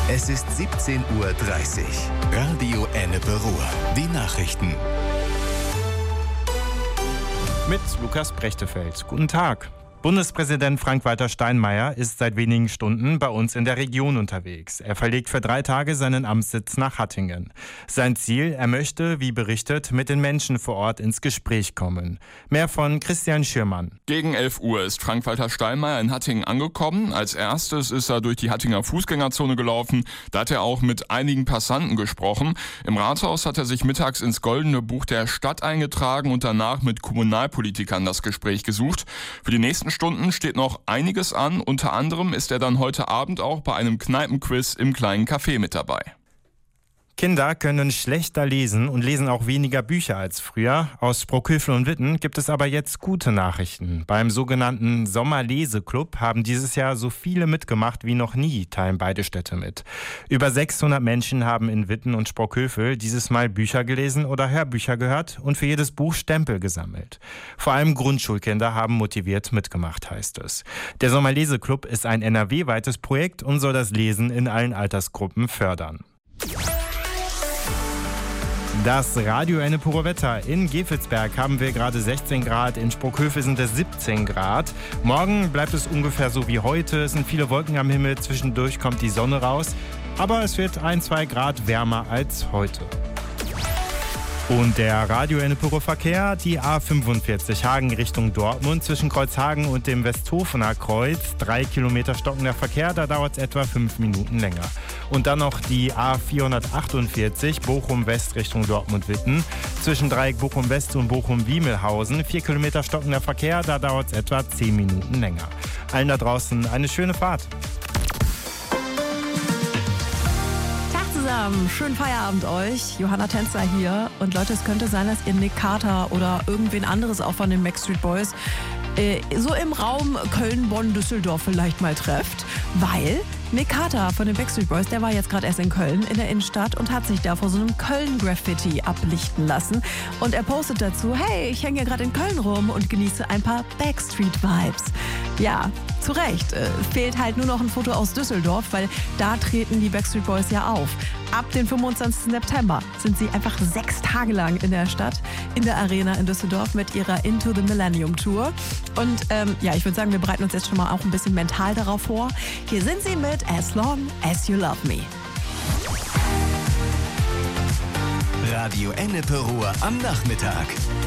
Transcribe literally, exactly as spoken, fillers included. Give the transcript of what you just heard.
Es ist siebzehn Uhr dreißig. Radio Ennepe Ruhr. Die Nachrichten. Mit Lukas Brechtefeld. Guten Tag. Bundespräsident Frank-Walter Steinmeier ist seit wenigen Stunden bei uns in der Region unterwegs. Er verlegt für drei Tage seinen Amtssitz nach Hattingen. Sein Ziel, er möchte, wie berichtet, mit den Menschen vor Ort ins Gespräch kommen. Mehr von Christian Schürmann. Gegen elf Uhr ist Frank-Walter Steinmeier in Hattingen angekommen. Als erstes ist er durch die Hattinger Fußgängerzone gelaufen. Da hat er auch mit einigen Passanten gesprochen. Im Rathaus hat er sich mittags ins Goldene Buch der Stadt eingetragen und danach mit Kommunalpolitikern das Gespräch gesucht. Für die nächsten Stunden steht noch einiges an. Unter anderem ist er dann heute Abend auch bei einem Kneipenquiz im kleinen Café mit dabei. Kinder können schlechter lesen und lesen auch weniger Bücher als früher. Aus Sprockhövel und Witten gibt es aber jetzt gute Nachrichten. Beim sogenannten Sommerleseclub haben dieses Jahr so viele mitgemacht wie noch nie, teilen beide Städte mit. Über sechshundert Menschen haben in Witten und Sprockhövel dieses Mal Bücher gelesen oder Hörbücher gehört und für jedes Buch Stempel gesammelt. Vor allem Grundschulkinder haben motiviert mitgemacht, heißt es. Der Sommerleseclub ist ein N R W-weites Projekt und soll das Lesen in allen Altersgruppen fördern. Das Radio Ennepe Ruhr Wetter. In Gevelsberg haben wir gerade sechzehn Grad, in Sprockhövel sind es siebzehn Grad. Morgen bleibt es ungefähr so wie heute. Es sind viele Wolken am Himmel, zwischendurch kommt die Sonne raus. Aber es wird ein, zwei Grad wärmer als heute. Und der Radio Ennepe Ruhr Verkehr, die A fünfundvierzig Hagen Richtung Dortmund zwischen Kreuzhagen und dem Westhofener Kreuz. Drei Kilometer stockender Verkehr, da dauert es etwa fünf Minuten länger. Und dann noch die A vierhundertachtundvierzig Bochum West Richtung Dortmund-Witten. Zwischen Dreieck Bochum West und Bochum-Wiemelhausen. Vier Kilometer stockender Verkehr, da dauert es etwa zehn Minuten länger. Allen da draußen eine schöne Fahrt. Schönen Feierabend euch. Johanna Tänzer hier. Und Leute, es könnte sein, dass ihr Nick Carter oder irgendwen anderes auch von den Backstreet Boys äh, so im Raum Köln, Bonn, Düsseldorf vielleicht mal trefft, weil Nick Carter von den Backstreet Boys, der war jetzt gerade erst in Köln, in der Innenstadt und hat sich da vor so einem Köln-Graffiti ablichten lassen. Und er postet dazu, hey, ich hänge ja gerade in Köln rum und genieße ein paar Backstreet-Vibes. Ja, zu Recht. Äh, fehlt halt nur noch ein Foto aus Düsseldorf, weil da treten die Backstreet Boys ja auf. Ab dem fünfundzwanzigsten September sind sie einfach sechs Tage lang in der Stadt, in der Arena in Düsseldorf mit ihrer Into the Millennium Tour. Und ähm, ja, ich würde sagen, wir bereiten uns jetzt schon mal auch ein bisschen mental darauf vor. Hier sind sie mit As Long As You Love Me. Radio Ennepe Ruhr am Nachmittag.